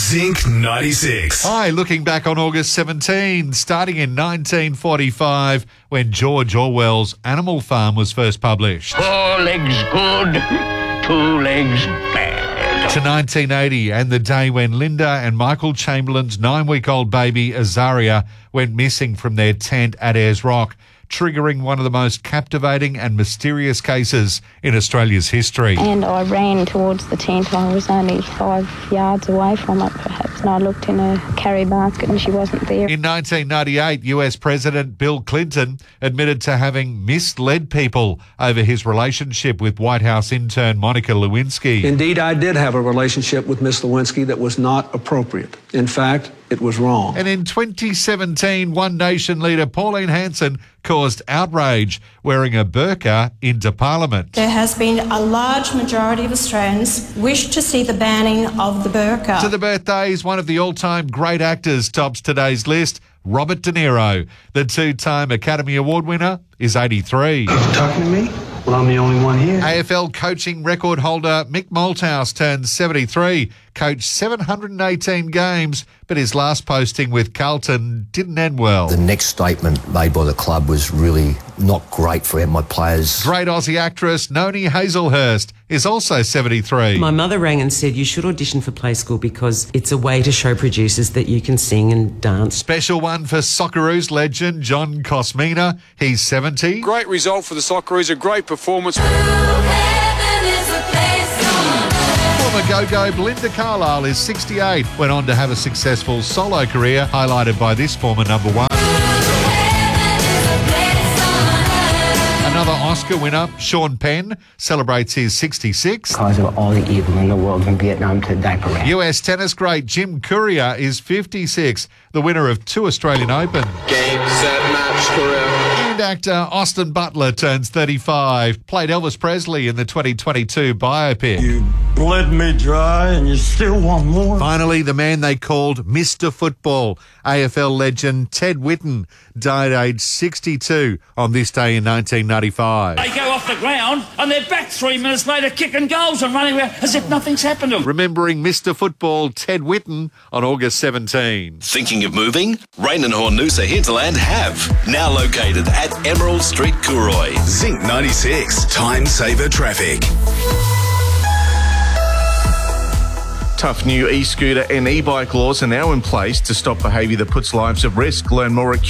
Zinc 96. Hi, looking back on August 17, starting in 1945, when George Orwell's Animal Farm was first published. 4 legs good, 2 legs bad. To 1980, and the day when Linda and Michael Chamberlain's 9-week-old baby, Azaria, went missing from their tent at Ayers Rock, triggering one of the most captivating and mysterious cases in Australia's history. And I ran towards the tent. I was only 5 yards away from it, perhaps, and I looked in a carry basket and she wasn't there. In 1998, US President Bill Clinton admitted to having misled people over his relationship with White House intern Monica Lewinsky. Indeed, I did have a relationship with Miss Lewinsky that was not appropriate. In fact, it was wrong. And in 2017, One Nation leader Pauline Hanson caused outrage wearing a burqa into Parliament. There has been a large majority of Australians wish to see the banning of the burqa. To the birthdays, one of the all-time great actors tops today's list, Robert De Niro. The 2-time Academy Award winner is 83. You talking to me? Well, I'm the only one here. AFL coaching record holder Mick Malthouse turns 73, coached 718 games, but his last posting with Carlton didn't end well. The next statement made by the club was really not great for my players. Great Aussie actress Noni Hazelhurst is also 73. My mother rang and said, you should audition for Play School because it's a way to show producers that you can sing and dance. Special one for Socceroos legend John Cosmina. He's 70. Great result for the Socceroos, a great performance. Former go-go Belinda Carlisle is 68, went on to have a successful solo career, highlighted by this former number one. Another Oscar winner, Sean Penn, celebrates his 66. Because of all the evil in the world from Vietnam to diaper. US tennis great Jim Courier is 56, the winner of 2 Australian Open. Game, set, match, career. And actor Austin Butler turns 35, played Elvis Presley in the 2022 biopic. You bled me dry and you still want more. Finally, the man they called Mr. Football, AFL legend Ted Whitten, died aged 62 on this day in 1995. They go off the ground and they're back 3 minutes later kicking goals and running around as if nothing's happened to them. Remembering Mr. Football Ted Whitten on August 17. Thinking of moving? Rain and Hornusa Hinterland have. Now located at Emerald Street, Cooroy. Zinc 96. Time saver traffic. Tough new e-scooter and e-bike laws are now in place to stop behaviour that puts lives at risk. Learn more at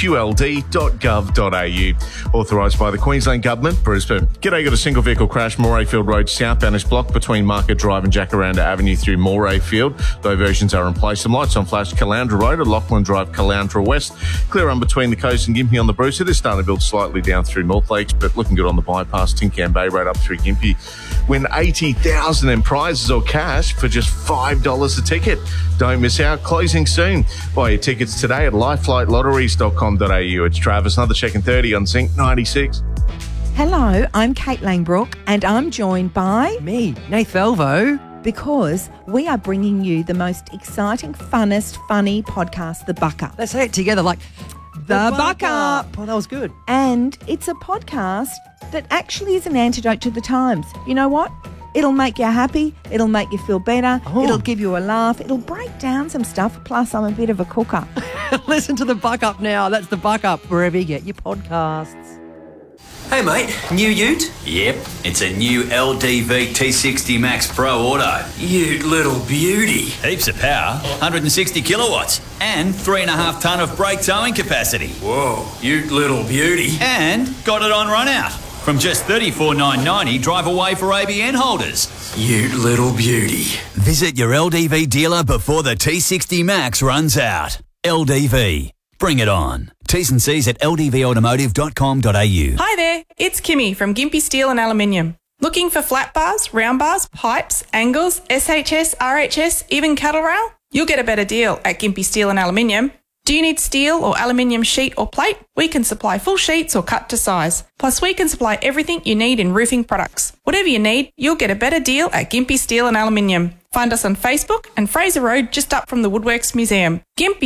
qld.gov.au. Authorised by the Queensland Government, Brisbane. G'day, got a single vehicle crash, Morayfield Road southbound is blocked between Market Drive and Jacaranda Avenue through Morayfield. Diversions are in place. Some lights on flash Caloundra Road at Lachlan Drive, Caloundra West. Clear on between the coast and Gympie on the Bruce. It is starting to build slightly down through North Lakes, but looking good on the bypass. Tincan Bay Road up through Gympie. Win $80,000 in prizes or cash for just $5 a ticket. Don't miss out. Closing soon. Buy your tickets today at lifeflightlotteries.com.au. It's Travis. Another check in 30 on Zinc 96. Hello, I'm Kate Langbrook and I'm joined by... me, Nath Velvo. Because we are bringing you the most exciting, funnest, funny podcast, The Buck Up. Let's say it together like... The Buck Up. Oh, that was good. And it's a podcast that actually is an antidote to the times. You know what? It'll make you happy. It'll make you feel better. Oh. It'll give you a laugh. It'll break down some stuff. Plus, I'm a bit of a cooker. Listen to The Buck Up now. That's The Buck Up, wherever you get your podcasts. Hey mate, new ute? Yep, it's a new LDV T60 Max Pro Auto. Ute little beauty. Heaps of power, 160 kilowatts, and 3.5 tonne of brake towing capacity. Whoa, ute little beauty. And got it on run out. From just $34,990 drive away for ABN holders. Ute little beauty. Visit your LDV dealer before the T60 Max runs out. LDV. Bring it on. T's and C's at ldvautomotive.com.au. Hi there, it's Kimmy from Gympie Steel and Aluminium. Looking for flat bars, round bars, pipes, angles, SHS, RHS, even cattle rail? You'll get a better deal at Gympie Steel and Aluminium. Do you need steel or aluminium sheet or plate? We can supply full sheets or cut to size. Plus, we can supply everything you need in roofing products. Whatever you need, you'll get a better deal at Gympie Steel and Aluminium. Find us on Facebook and Fraser Road just up from the Woodworks Museum.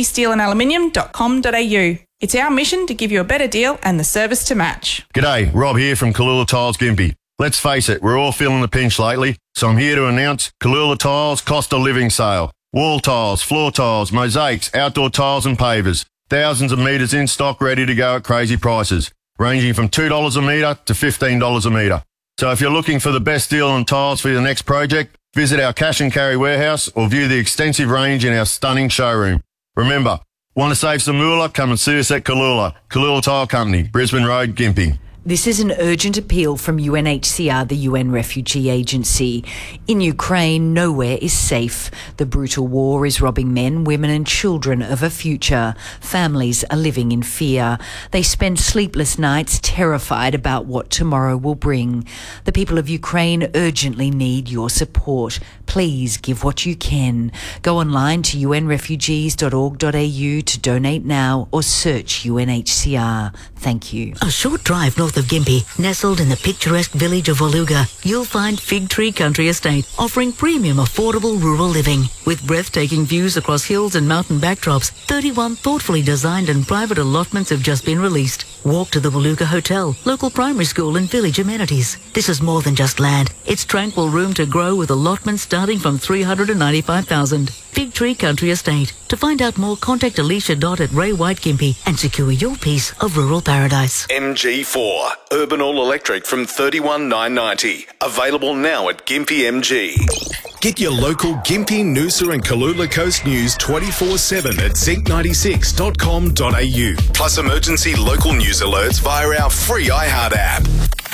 gympiesteelandaluminium.com.au. It's our mission to give you a better deal and the service to match. G'day, Rob here from Kalula Tiles Gympie. Let's face it, we're all feeling the pinch lately, so I'm here to announce Kalula Tiles Cost of Living Sale. Wall tiles, floor tiles, mosaics, outdoor tiles and pavers. Thousands of metres in stock ready to go at crazy prices, ranging from $2 a metre to $15 a metre. So if you're looking for the best deal on tiles for your next project, visit our cash and carry warehouse or view the extensive range in our stunning showroom. Remember, want to save some moolah? Come and see us at Kalula Tile Company, Brisbane Road, Gympie. This is an urgent appeal from UNHCR, the UN Refugee Agency. In Ukraine, nowhere is safe. The brutal war is robbing men, women and children of a future. Families are living in fear. They spend sleepless nights terrified about what tomorrow will bring. The people of Ukraine urgently need your support. Please give what you can. Go online to unrefugees.org.au to donate now or search UNHCR. Thank you. A short drive north of Gympie, nestled in the picturesque village of Woluga, you'll find Fig Tree Country Estate, offering premium affordable rural living. With breathtaking views across hills and mountain backdrops, 31 thoughtfully designed and private allotments have just been released. Walk to the Woluga Hotel, local primary school and village amenities. This is more than just land. It's tranquil room to grow with allotments starting from $395,000. Fig Tree Country Estate. To find out more, contact Alicia Dott at Ray White Gympie and secure your piece of rural paradise. MG4, urban all-electric from $31,990. Available now at Gympie MG. Get your local Gympie, Noosa and Kalula Coast news 24/7 at zinc96.com.au. Plus emergency local news alerts via our free iHeart app.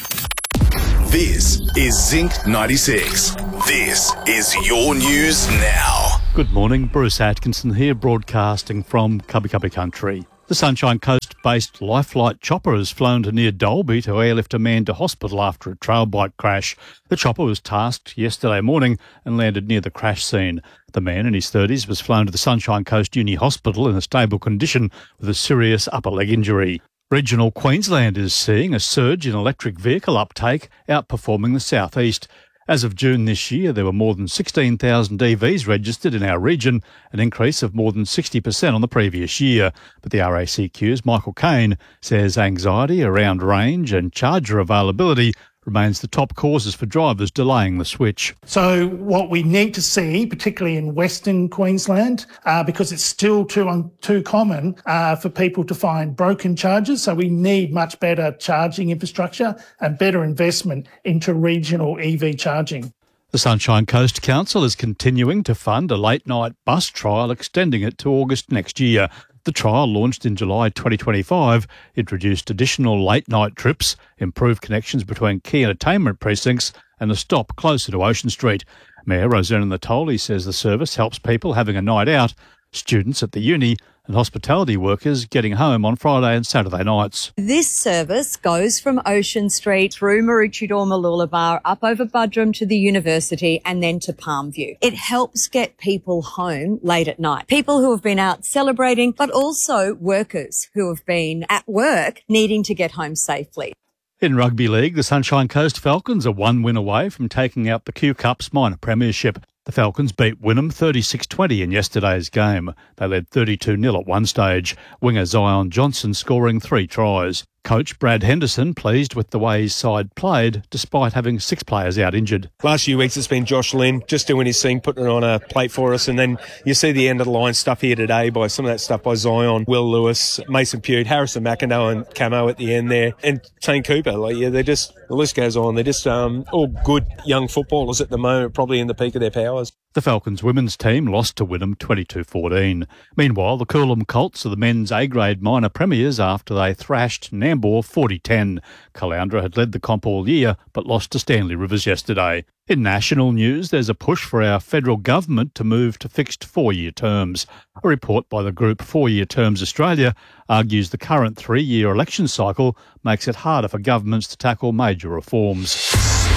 This is Zinc 96. This is your news now. Good morning, Bruce Atkinson here, broadcasting from Cubby Cubby Country. The Sunshine Coast-based Lifelight chopper has flown to near Dalby to airlift a man to hospital after a trail bike crash. The chopper was tasked yesterday morning and landed near the crash scene. The man in his 30s was flown to the Sunshine Coast Uni Hospital in a stable condition with a serious upper leg injury. Regional Queensland is seeing a surge in electric vehicle uptake, outperforming the southeast. As of June this year, there were more than 16,000 EVs registered in our region, an increase of more than 60% on the previous year. But the RACQ's Michael Kane says anxiety around range and charger availability remains the top causes for drivers delaying the switch. So what we need to see, particularly in Western Queensland, because it's still too common for people to find broken chargers, so we need much better charging infrastructure and better investment into regional EV charging. The Sunshine Coast Council is continuing to fund a late-night bus trial, extending it to August next year. The trial, launched in July 2025, introduced additional late-night trips, improved connections between key entertainment precincts and a stop closer to Ocean Street. Mayor Rosanna Natoli says the service helps people having a night out, students at the uni and hospitality workers getting home on Friday and Saturday nights. This service goes from Ocean Street through Maroochydore, Mooloolaba, up over Buderim to the university and then to Palmview. It helps get people home late at night. People who have been out celebrating, but also workers who have been at work needing to get home safely. In Rugby League, the Sunshine Coast Falcons are one win away from taking out the Q Cup's minor premiership. The Falcons beat Wynnum 36-20 in yesterday's game. They led 32-0 at one stage, winger Zion Johnson scoring 3 tries. Coach Brad Henderson pleased with the way his side played, despite having 6 players out injured. Last few weeks it's been Josh Lynn just doing his thing, putting it on a plate for us, and then you see the end of the line stuff here today by some of that stuff by Zion, Will Lewis, Mason Pugh, Harrison McIndoe and Camo at the end there, and Tane Cooper. They're just, the list goes on. They're just all good young footballers at the moment, probably in the peak of their powers. The Falcons women's team lost to Wynnum 22-14. Meanwhile, the Coolum Colts are the men's A-grade minor premiers after they thrashed Nambour 40-10. Caloundra had led the comp all year but lost to Stanley Rivers yesterday. In national news, there's a push for our federal government to move to fixed 4-year terms. A report by the group 4-Year Terms Australia argues the current 3-year election cycle makes it harder for governments to tackle major reforms.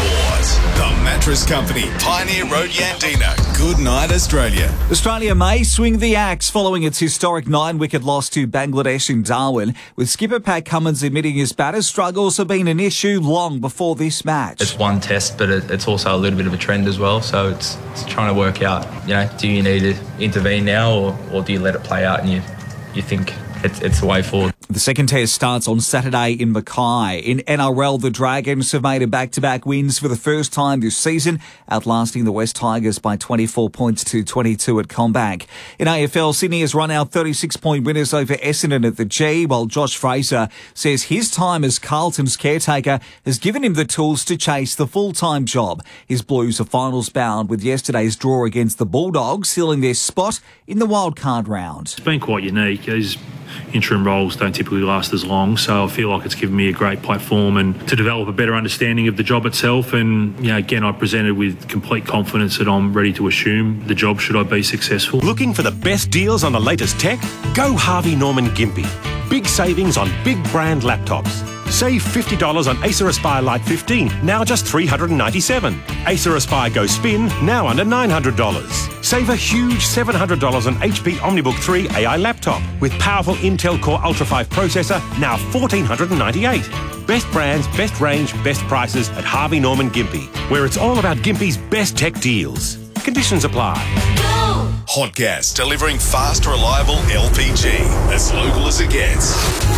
The Mattress Company, Pioneer Road, Yandina. Good night, Australia. Australia may swing the axe following its historic 9-wicket loss to Bangladesh in Darwin, with skipper Pat Cummins admitting his batter's struggles have been an issue long before this match. It's one test, but it's also a little bit of a trend as well, so it's trying to work out, do you need to intervene now or do you let it play out and you think it's the way forward? The second test starts on Saturday in Mackay. In NRL, the Dragons have made a back-to-back wins for the first time this season, outlasting the West Tigers by 24 points to 22 at CommBank. In AFL, Sydney has run out 36-point winners over Essendon at the G, while Josh Fraser says his time as Carlton's caretaker has given him the tools to chase the full-time job. His Blues are finals bound with yesterday's draw against the Bulldogs, sealing their spot in the wildcard round. It's been quite unique. These interim roles don't typically last as long, so I feel like it's given me a great platform and to develop a better understanding of the job itself. And again, I presented with complete confidence that I'm ready to assume the job should I be successful. Looking for the best deals on the latest tech? Go Harvey Norman Gympie. Big savings on big brand laptops. Save $50 on Acer Aspire Lite 15, now just $397. Acer Aspire Go Spin, now under $900. Save a huge $700 on HP OmniBook 3 AI laptop with powerful Intel Core Ultra 5 processor, now $1,498. Best brands, best range, best prices at Harvey Norman Gympie, where it's all about Gympie's best tech deals. Conditions apply. Hot Gas, delivering fast, reliable LPG. As local as it gets.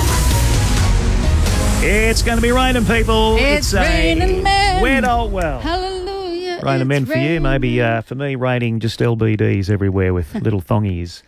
It's going to be raining, people. It's raining men. Wet old well. Hallelujah. Raining men for you. Maybe for me, raining just LBDs everywhere with little thongies.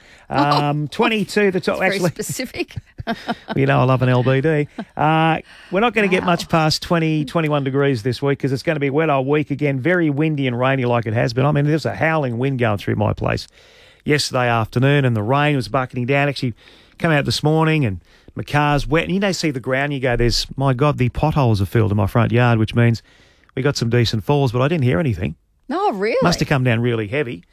22 the top. Very actually, specific. you know I love an LBD. We're not going to get much past 20, 21 degrees this week because it's going to be a wet old week again. Very windy and rainy like it has been. I mean, there's a howling wind going through my place yesterday afternoon and the rain was bucketing down. Actually, come out this morning and my car's wet. And you see the ground, you go, my God, the potholes are filled in my front yard, which means we got some decent falls, but I didn't hear anything. No, really? Must have come down really heavy.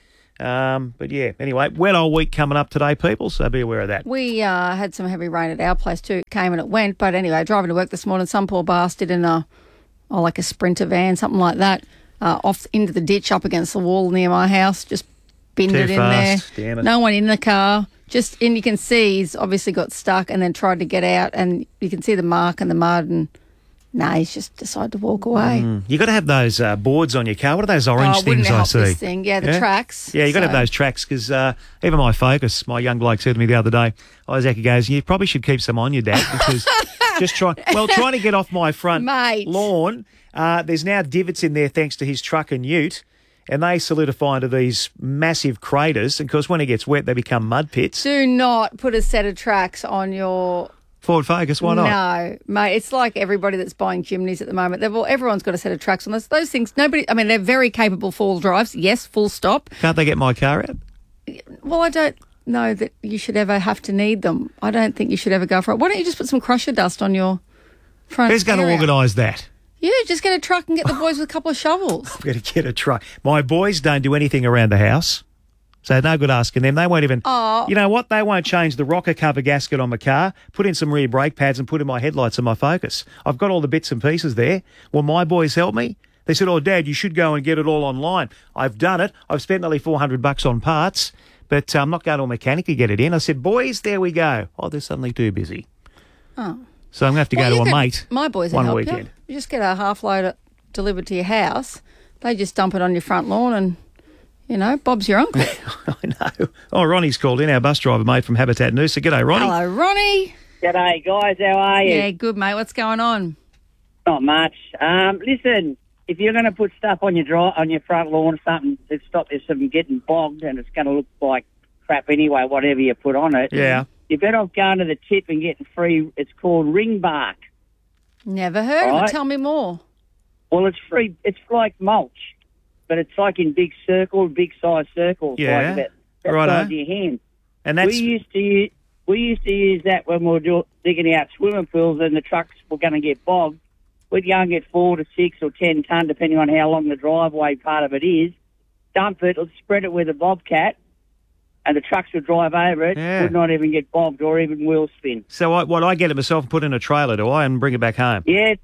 But yeah, anyway, wet old week coming up today, people, so be aware of that. We had some heavy rain at our place too. It came and it went, but anyway, driving to work this morning, some poor bastard in a Sprinter van, something like that, off into the ditch up against the wall near my house, just binned it in there. Damn it. No one in the car. And you can see he's obviously got stuck and then tried to get out, and you can see the mark and the mud, and he's just decided to walk away. You got to have those boards on your car. What are those orange things I see? This thing. Yeah, the tracks. Yeah, you got to have those tracks because even my Focus, my young bloke said to me the other day, Isaac, he goes, you probably should keep some on you, Dad, because trying to get off my front lawn, there's now divots in there thanks to his truck and ute. And they solidify into these massive craters. And of course, when it gets wet, they become mud pits. Do not put a set of tracks on your Ford Focus. Why not? No, mate. It's like everybody that's buying chimneys at the moment. Everyone's got a set of tracks on those things. They're very capable four-wheel drives. Yes, full stop. Can't they get my car out? Well, I don't know that you should ever have to need them. I don't think you should ever go for it. Why don't you just put some crusher dust on your front? Who's going to organise that? Yeah, just get a truck and get the boys with a couple of shovels. I've got to get a truck. My boys don't do anything around the house, so no good asking them. They won't even... Oh. You know what? They won't change the rocker cover gasket on my car, put in some rear brake pads and put in my headlights and my Focus. I've got all the bits and pieces there. Well, my boys help me. They said, Dad, you should go and get it all online. I've done it. I've spent nearly $400 on parts, but I'm not going to a mechanic to get it in. I said, boys, there we go. They're suddenly too busy. Oh. So I'm going to have to go to a mate my boys one help weekend. You just get a half load delivered to your house. They just dump it on your front lawn and, Bob's your uncle. I know. Oh, Ronnie's called in, our bus driver mate from Habitat Noosa. G'day, Ronnie. Hello, Ronnie. G'day, guys. How are you? Yeah, good, mate. What's going on? Not much. Listen, if you're going to put stuff on your front lawn, something to stop this from getting bogged, and it's going to look like crap anyway, whatever you put on it. Yeah. You're better off going to the tip and getting free. It's called ring bark. Never heard of it. Tell me more. Well, it's free. It's like mulch, but it's like in big size circles. Yeah. Like that size of your hand. And that's... We used to use that when we were digging out swimming pools and the trucks were going to get bogged. We'd go and get 4 to 6 or 10 tonne, depending on how long the driveway part of it is. Dump it, spread it with a bobcat, and the trucks would drive over it, would not even get bogged or even wheel spin. So I get it myself and put in a trailer, do I, and bring it back home? Yeah,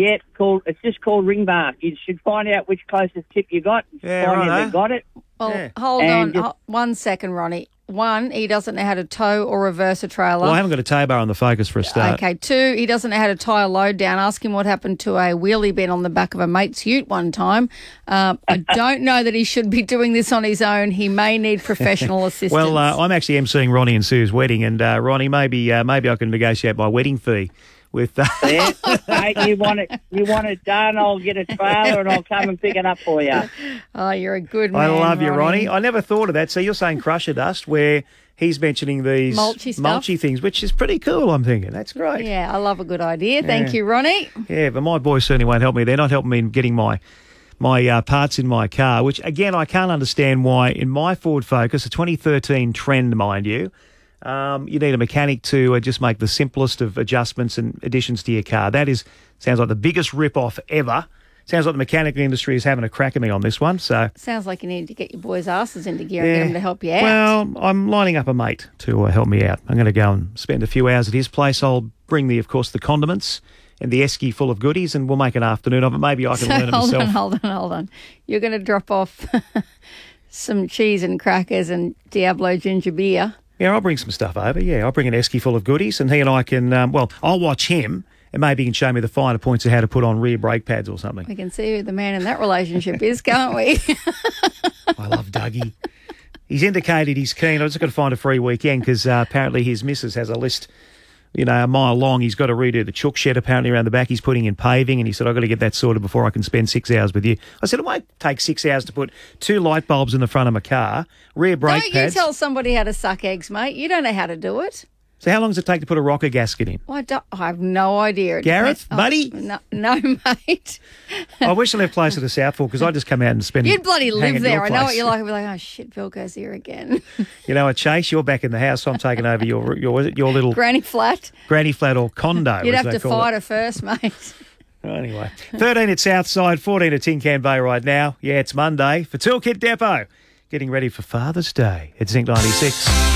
it's just called ring bark. You should find out which closest tip you got. Yeah, find out they got it. Well, hold on 1 second, Ronnie. 1, he doesn't know how to tow or reverse a trailer. Well, I haven't got a tow bar on the Focus for a start. Okay, 2, he doesn't know how to tie a load down. Ask him what happened to a wheelie bin on the back of a mate's ute one time. I don't know that he should be doing this on his own. He may need professional assistance. Well, I'm actually emceeing Ronnie and Sue's wedding, and Ronnie, maybe I can negotiate my wedding fee with. Yeah, mate, you want it done? I'll get a trailer and I'll come and pick it up for you. Oh, you're a good man. I love you, Ronnie. I never thought of that. So you're saying Crusher Dust, where he's mentioning these mulchy things, which is pretty cool. I'm thinking that's great. Yeah, I love a good idea. Thank you, Ronnie. Yeah, but my boys certainly won't help me. They're not helping me in getting my parts in my car, which, again, I can't understand why in my Ford Focus, a 2013 Trend, mind you, you need a mechanic to just make the simplest of adjustments and additions to your car. Sounds like the biggest rip-off ever. Sounds like the mechanical industry is having a crack at me on this one. So sounds like you need to get your boys' asses into gear and get them to help you out. Well, I'm lining up a mate to help me out. I'm going to go and spend a few hours at his place. I'll bring the condiments and the esky full of goodies, and we'll make an afternoon of it. Maybe I can learn it myself. Hold on. You're going to drop off some cheese and crackers and Diablo ginger beer. Yeah, I'll bring some stuff over. Yeah, I'll bring an esky full of goodies, and he and I can, I'll watch him, and maybe he can show me the finer points of how to put on rear brake pads or something. We can see who the man in that relationship is, can't we? I love Dougie. He's indicated he's keen. I've just got to find a free weekend because apparently his missus has a list, a mile long. He's got to redo the chook shed apparently around the back. He's putting in paving, and he said, I've got to get that sorted before I can spend 6 hours with you. I said, it won't take 6 hours to put 2 light bulbs in the front of my car, rear brake pads. Don't you tell somebody how to suck eggs, mate. You don't know how to do it. So how long does it take to put a rocker gasket in? I have no idea. Gareth, buddy? No, mate. I wish I lived closer to Southall because I just come out and spend. You'd bloody live there. I know what you're like. I'd be like, oh shit, Vilco's here again. You know what, Chase? You're back in the house. So I'm taking over your little granny flat or condo. You'd have to fight her first, mate. Anyway, 13 at Southside, 14 at Tin Can Bay right now. Yeah, it's Monday for Toolkit Depot. Getting ready for Father's Day at Zinc 96.